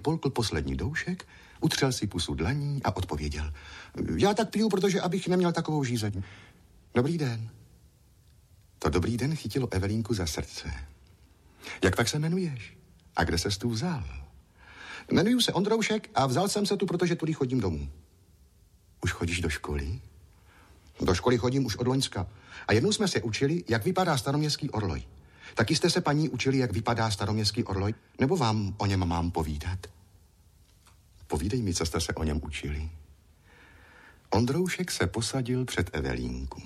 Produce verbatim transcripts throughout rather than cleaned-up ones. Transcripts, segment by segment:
spolkl poslední doušek, utřel si pusu dlaní a odpověděl. Já tak piju, protože abych neměl takovou žízeň. Dobrý den. To dobrý den chytilo Evelínku za srdce. Jak pak se jmenuješ? A kde ses tu vzal? Jmenuji se Ondroušek a vzal jsem se tu, protože tudy chodím domů. Už chodíš do školy? Do školy chodím už od loňska. A jednou jsme se učili, jak vypadá staroměstský orloj. Taky jste se, paní, učili, jak vypadá staroměstský orloj? Nebo vám o něm mám povídat? Povídej mi, co jste se o něm učili. Ondroušek se posadil před Evelínku.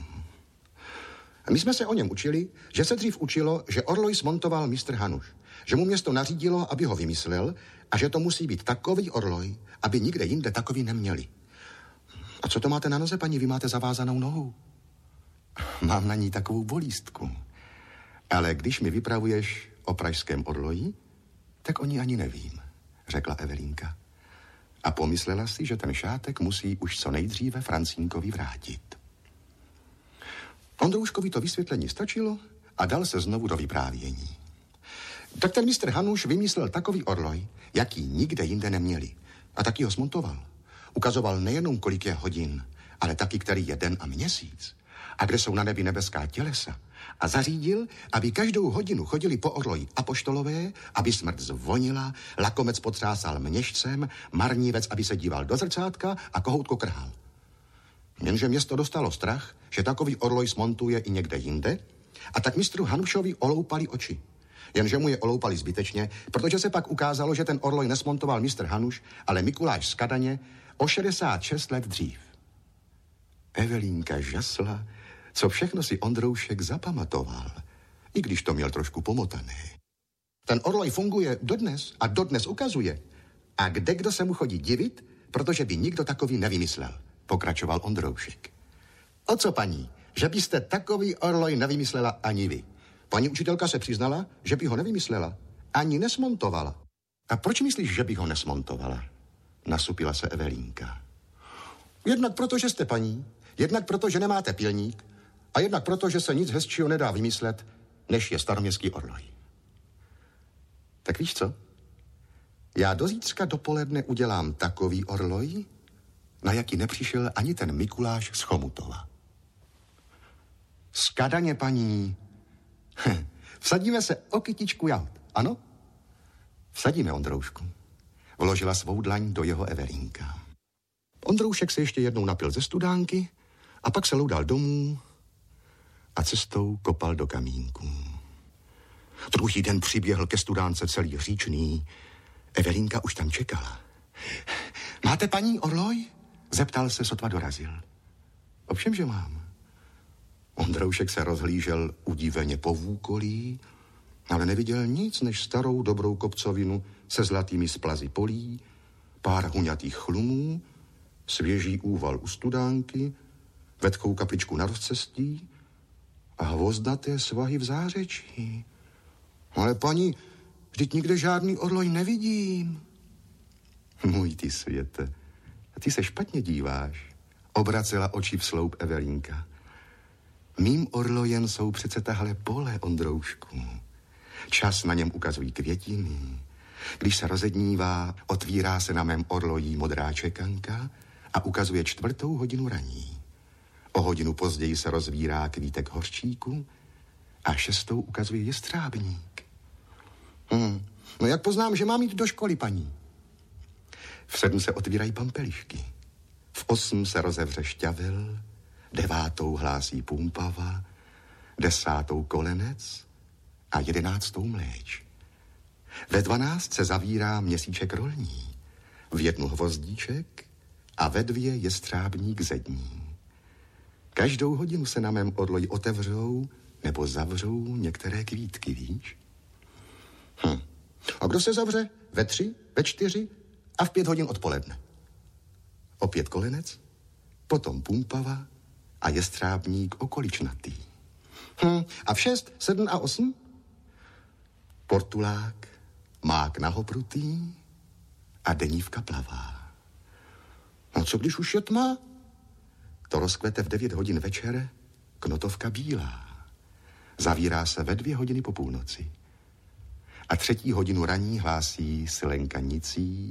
My jsme se o něm učili, že se dřív učilo, že orloj smontoval mistr Hanuš. Že mu město nařídilo, aby ho vymyslel a že to musí být takový orloj, aby nikde jinde takový neměli. A co to máte na noze, paní? Vy máte zavázanou nohu. Mám na ní takovou bolístku. Ale když mi vypravuješ o pražském orloji, tak o ní ani nevím, řekla Evelínka. A pomyslela si, že ten šátek musí už co nejdříve Francínkovi vrátit. Ondrouškovi to vysvětlení stačilo a dal se znovu do vyprávění. Tak ten mistr Hanuš vymyslel takový orloj, jaký nikde jinde neměli. A taky ho smontoval. Ukazoval nejenom, kolik je hodin, ale taky, který je den a měsíc. A kde jsou na nebi nebeská tělesa. A zařídil, aby každou hodinu chodili po orloji apoštolové, aby smrt zvonila, lakomec potřásal měšcem, marnívec, aby se díval do zrcátka a kohoutko krhal. Jenže město dostalo strach, že takový orloj smontuje i někde jinde, a tak mistru Hanušovi oloupali oči. Jenže mu je oloupali zbytečně, protože se pak ukázalo, že ten orloj nesmontoval mistr Hanuš, ale Mikuláš z Kadaně o šedesát šest let dřív. Evelínka žasla, co všechno si Ondroušek zapamatoval, i když to měl trošku pomotané. Ten orloj funguje dodnes a dodnes ukazuje. A kdekdo se mu chodí divit, protože by nikdo takový nevymyslel, pokračoval Ondroušek. O co, paní, že byste takový orloj nevymyslela ani vy? Paní učitelka se přiznala, že by ho nevymyslela, ani nesmontovala. A proč myslíš, že by ho nesmontovala? Nasupila se Evelínka. Jednak proto, že jste paní, jednak proto, že nemáte pilník a jednak proto, že se nic hezčího nedá vymyslet, než je staroměstský orloj. Tak víš co? Já do zítřka dopoledne udělám takový orloj, na jaký nepřišel ani ten Mikuláš z Chomutova. Z Kadaně, paní. Vsadíme se o kytičku jahod, ano? Vsadíme, Ondroušku. Vložila svou dlaň do jeho Evelínka. Ondroušek se ještě jednou napil ze studánky a pak se loudal domů a cestou kopal do kamínku. Druhý den přiběhl ke studánce celý říčný. Evelínka už tam čekala. Máte, paní, orloj? Zeptal se, sotva dorazil. Ovšem, že mám. Ondroušek se rozhlížel udiveně po vůkolí, ale neviděl nic než starou dobrou kopcovinu se zlatými splazy polí, pár huňatých chlumů, svěží úval u studánky, vetkou kapličku na rozcestí a hvozdaté svahy v zářečí. Ale paní, vždyť nikde žádný orloj nevidím. Můj ty světe, ty se špatně díváš, obracela oči v sloup Evelínka. Mým orlojem jsou přece tahle pole, Ondroušku. Čas na něm ukazují květiny. Když se rozednívá, otvírá se na mém orloji modrá čekanka a ukazuje čtvrtou hodinu raní. O hodinu později se rozvírá kvítek hořčíku a šestou ukazuje jestřábník. Hmm. No jak poznám, že mám jít do školy, paní? V sedm se otvírají pampelišky. V osm se rozevře šťavel, devátou hlásí pumpava, desátou kolenec a jedenáctou mléč. Ve dvanáct se zavírá měsíček rolní, v jednu hvozdíček a ve dvě jestřábník zední. Každou hodinu se na mém orloji otevřou nebo zavřou některé kvítky, víš? Hm. A kdo se zavře? Ve tři, ve čtyři a v pět hodin odpoledne. Opět kolenec, potom pumpava a jestřábník okoličnatý. Hm. A v šest, sedm a osm? Portulák, mák nahoprutý a denívka plavá. A co když už je tma? To rozkvete v devět hodin večer knotovka bílá. Zavírá se ve dvě hodiny po půlnoci. A třetí hodinu raní hlásí silenka nicí